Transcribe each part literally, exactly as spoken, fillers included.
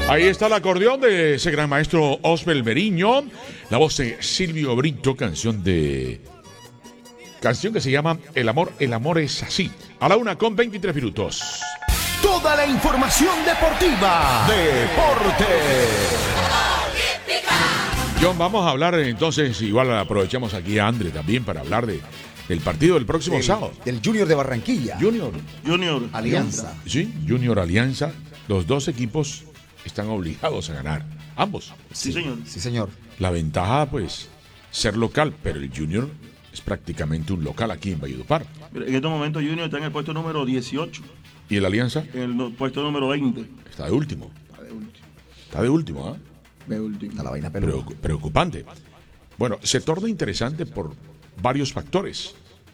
Ahí está el acordeón de ese gran maestro Osbel Meriño, la voz de Silvio Brito, canción de... Canción que se llama El amor, el amor es así. A la una con veintitrés minutos. Toda la información deportiva. Deportes. John, vamos a hablar entonces, igual aprovechamos aquí a André también para hablar de, del partido del próximo del, sábado. Del Junior de Barranquilla. Junior. Junior. Alianza. Sí, Junior Alianza. Los dos equipos están obligados a ganar. Ambos. Sí, señor. Sí, señor. La ventaja, pues, ser local, pero el Junior es prácticamente un local aquí en Valledupar. En estos momentos Junior está en el puesto número dieciocho. ¿Y el Alianza? En el puesto número veinte. Está de último. Está de último. Está de último, ¿ah? ¿eh? De último. Está la vaina peluda. Preocu- preocupante. Bueno, se torna interesante por varios factores.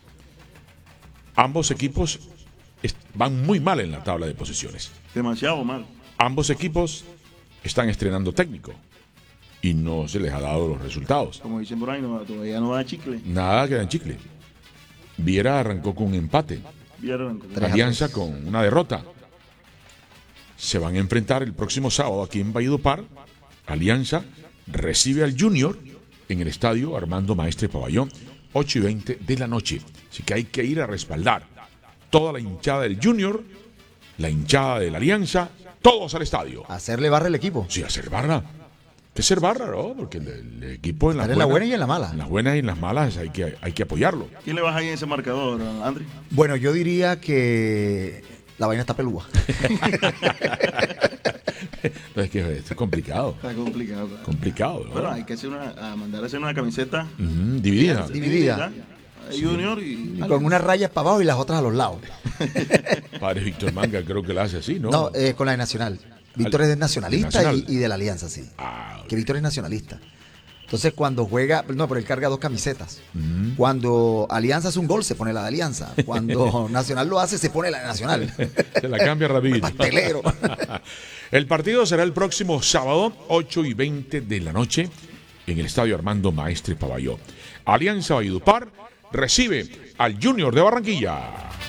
Ambos equipos est- van muy mal en la tabla de posiciones. Demasiado mal. Ambos equipos están estrenando técnico y no se les ha dado los resultados. Como dicen por ahí, no, todavía no da chicle. Nada queda en chicle. Viera arrancó con un empate. Vieron. Tres a Alianza tres. con una derrota. Se van a enfrentar el próximo sábado aquí en Valledupar. Alianza recibe al Junior en el estadio Armando Maestre Pabellón, ocho y veinte de la noche. Así que hay que ir a respaldar toda la hinchada del Junior, la hinchada de la Alianza, todos al estadio. Hacerle barra al equipo. Sí, hacer barra. Que ser barra, ¿no? Porque el, el equipo en las Estar en la buenas- buena y en la mala. En las buenas y en las malas hay que, hay que apoyarlo. ¿Quién le baja ahí en ese marcador, André? Bueno, yo diría que la vaina está pelúa. Es que es complicado. Está complicado. Claro. Complicado, ¿no? Bueno, hay que hacer una, a mandar a hacer una camiseta Ujú, dividida. Dividida. Junior y... Y con unas rayas para abajo y las otras a los lados. Padre Víctor Manga creo que la hace así, ¿no? No, eh, con la de Nacional. Víctor es de nacionalista Nacional. y, y de la Alianza, sí. Ah, Que Víctor es nacionalista. Entonces, cuando juega, no, pero él carga dos camisetas. Mm. Cuando Alianza hace un gol, se pone la de Alianza. Cuando Nacional lo hace, se pone la de Nacional. se la cambia rapidito. Pastelero. El partido será el próximo sábado, ocho y veinte de la noche, en el estadio Armando Maestre Pabellón. Alianza Valledupar recibe al Junior de Barranquilla.